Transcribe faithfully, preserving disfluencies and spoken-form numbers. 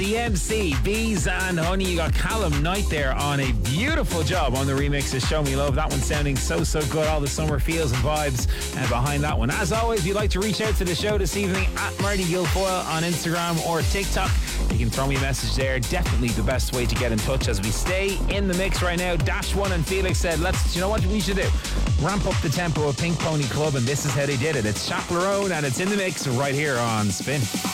The M C, Bees and Honey. You got Callum Knight there on a beautiful job on the remix of Show Me Love. That one sounding so, so good. All the summer feels and vibes uh, behind that one. As always, if you'd like to reach out to the show this evening, at Marty Guilfoyle on Instagram or TikTok, you can throw me a message there. Definitely the best way to get in touch as we stay in the mix right now. Dash One and Felix said, let's, you know what we should do? Ramp up the tempo of Pink Pony Club, and this is how they did it. It's Chaperone, and it's in the mix right here on Spin.